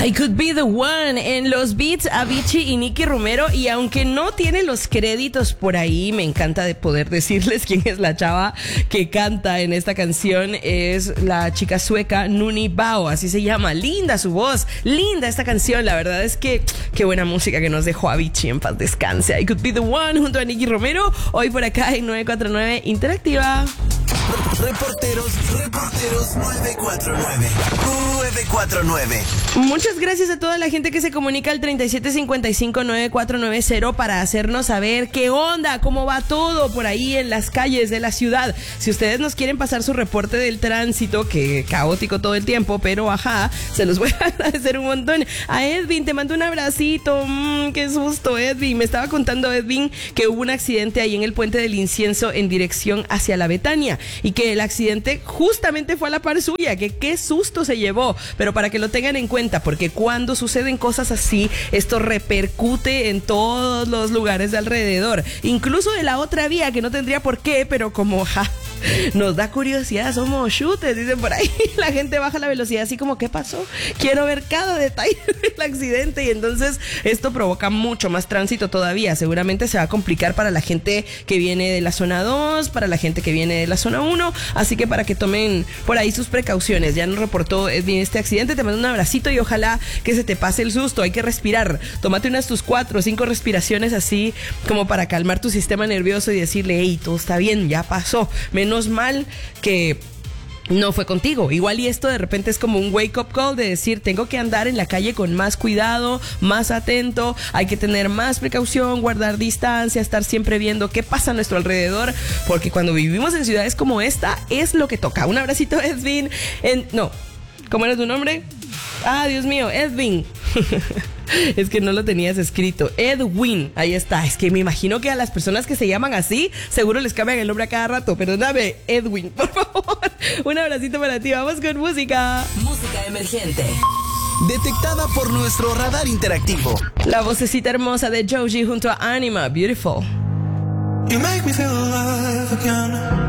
I Could Be The One en los beats Avicii y Nicky Romero. Y aunque no tiene los créditos por ahí, me encanta de poder decirles quién es la chava que canta en esta canción. Es la chica sueca Nuni Bao, así se llama. Linda su voz, linda esta canción. La verdad es que qué buena música que nos dejó Avicii, en paz descanse. I Could Be The One junto a Nicky Romero, hoy por acá en 949 Interactiva. Reporteros 949. 949. Muchas gracias a toda la gente que se comunica al 3755-9490 para hacernos saber qué onda, cómo va todo por ahí en las calles de la ciudad. Si ustedes nos quieren pasar su reporte del tránsito, que caótico todo el tiempo, pero ajá, se los voy a agradecer un montón. A Edwin, te mando un abracito. Qué susto, Edwin. Me estaba contando Edwin que hubo un accidente ahí en el Puente del Incienso en dirección hacia la Betania y que el accidente justamente fue a la par suya, que qué susto se llevó. Pero para que lo tengan en cuenta, porque cuando suceden cosas así, esto repercute en todos los lugares de alrededor, incluso de la otra vía, que no tendría por qué, pero como nos da curiosidad, somos shooters, dicen por ahí. La gente baja la velocidad así como, ¿qué pasó? Quiero ver cada detalle del accidente, y entonces esto provoca mucho más tránsito todavía. Seguramente se va a complicar para la gente que viene de la zona 2, para la gente que viene de la zona 1, así que para que tomen por ahí sus precauciones. Ya nos reportó Edwin este accidente, te mando un abracito y ojalá que se te pase el susto. Hay que respirar, tómate unas tus 4 o 5 respiraciones así como para calmar tu sistema nervioso y decirle, hey, todo está bien, ya pasó. Menos mal que no fue contigo. Igual y esto de repente es como un wake up call de decir, tengo que andar en la calle con más cuidado, más atento, hay que tener más precaución, guardar distancia, estar siempre viendo qué pasa a nuestro alrededor, porque cuando vivimos en ciudades como esta es lo que toca. Un abracito, Edwin. ¿Cómo era tu nombre? Dios mío, Edwin. Es que no lo tenías escrito. Edwin, ahí está. Es que me imagino que a las personas que se llaman así seguro les cambian el nombre a cada rato. Perdóname, Edwin, por favor. Un abracito para ti. Vamos con música. Música emergente, detectada por nuestro radar interactivo. La vocecita hermosa de Joji junto a Anima, Beautiful. You make me feel alive again.